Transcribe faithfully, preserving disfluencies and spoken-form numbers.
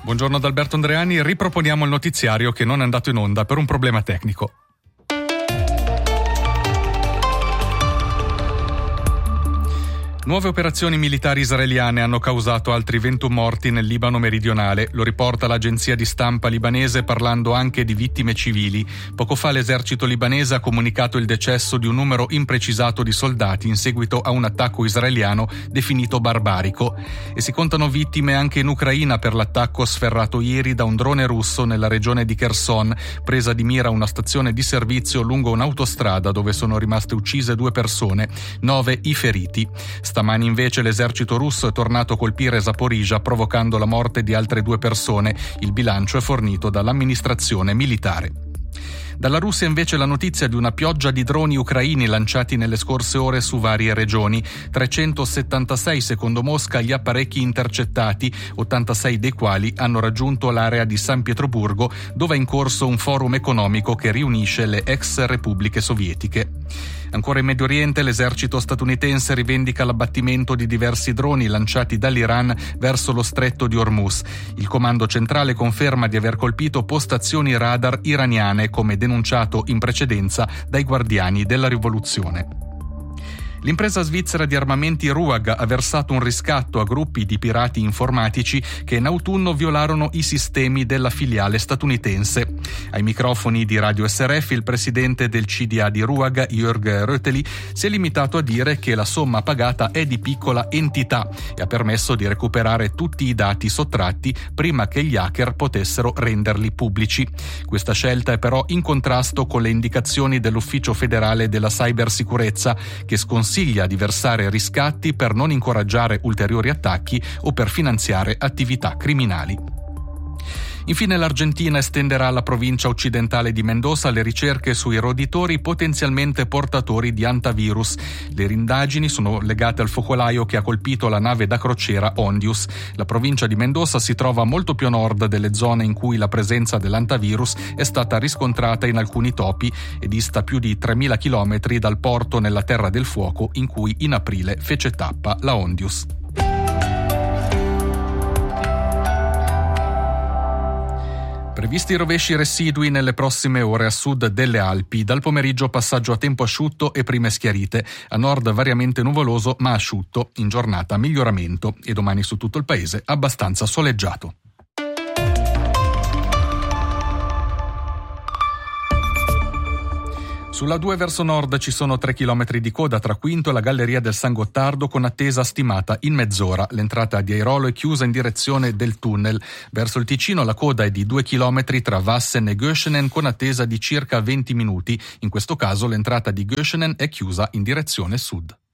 Buongiorno da Alberto Andreani, riproponiamo il notiziario che non è andato in onda per un problema tecnico. Nuove operazioni militari israeliane hanno causato altri ventuno morti nel Libano meridionale, lo riporta l'agenzia di stampa libanese parlando anche di vittime civili. Poco fa l'esercito libanese ha comunicato il decesso di un numero imprecisato di soldati in seguito a un attacco israeliano definito barbarico. E si contano vittime anche in Ucraina per l'attacco sferrato ieri da un drone russo nella regione di Kherson, presa di mira una stazione di servizio lungo un'autostrada dove sono rimaste uccise due persone, nove i feriti. Stamani invece l'esercito russo è tornato a colpire Zaporizhzhia provocando la morte di altre due persone. Il bilancio è fornito dall'amministrazione militare. Dalla Russia invece la notizia di una pioggia di droni ucraini lanciati nelle scorse ore su varie regioni. trecentosettantasei secondo Mosca gli apparecchi intercettati, ottantasei dei quali hanno raggiunto l'area di San Pietroburgo, dove è in corso un forum economico che riunisce le ex repubbliche sovietiche. Ancora in Medio Oriente l'esercito statunitense rivendica l'abbattimento di diversi droni lanciati dall'Iran verso lo stretto di Hormuz. Il comando centrale conferma di aver colpito postazioni radar iraniane, come denunciato in precedenza dai guardiani della rivoluzione. L'impresa svizzera di armamenti RUAG ha versato un riscatto a gruppi di pirati informatici che in autunno violarono i sistemi della filiale statunitense. Ai microfoni di Radio S R F il presidente del C D A di RUAG, Jörg Röteli, si è limitato a dire che la somma pagata è di piccola entità e ha permesso di recuperare tutti i dati sottratti prima che gli hacker potessero renderli pubblici. Questa scelta è però in contrasto con le indicazioni dell'Ufficio federale della cybersicurezza, che sconsiglia di versare riscatti per non incoraggiare ulteriori attacchi o per finanziare attività criminali. Infine l'Argentina estenderà alla provincia occidentale di Mendoza le ricerche sui roditori potenzialmente portatori di antivirus. Le indagini sono legate al focolaio che ha colpito la nave da crociera Ondius. La provincia di Mendoza si trova molto più a nord delle zone in cui la presenza dell'antivirus è stata riscontrata in alcuni topi e dista più di tremila chilometri dal porto nella Terra del Fuoco in cui in aprile fece tappa la Ondius. Previsti rovesci residui nelle prossime ore a sud delle Alpi. Dal pomeriggio passaggio a tempo asciutto e prime schiarite. A nord variamente nuvoloso ma asciutto. In giornata miglioramento e domani su tutto il paese abbastanza soleggiato. Sulla due verso nord ci sono tre chilometri di coda tra Quinto e la Galleria del San Gottardo con attesa stimata in mezz'ora. L'entrata di Airolo è chiusa in direzione del tunnel. Verso il Ticino la coda è di due chilometri tra Vassen e Göschenen con attesa di circa venti minuti. In questo caso l'entrata di Göschenen è chiusa in direzione sud.